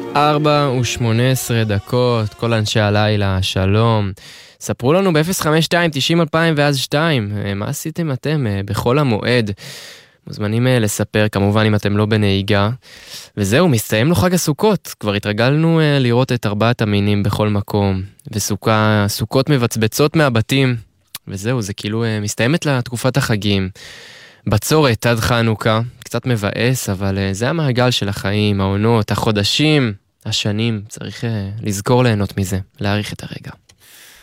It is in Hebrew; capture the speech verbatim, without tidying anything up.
ארבע ושמונה עשרה דקות, כל אנשי הלילה, שלום. ספרו לנו ב-אפס חמש שתיים תשעים אלפיים ואז שתיים, מה עשיתם אתם בכל המועד? מוזמנים לספר, כמובן אם אתם לא בנהיגה. וזהו, מסתיים לו חג הסוכות. כבר התרגלנו לראות את ארבעת המינים בכל מקום. וסוכה, סוכות מבצבצות מהבתים. וזהו, זה כאילו מסתיימת לתקופת החגים. בצורת עד חנוכה, קצת מבאס, אבל זה המעגל של החיים, העונות, החודשים, השנים. צריך לזכור ליהנות מזה, להעריך את הרגע.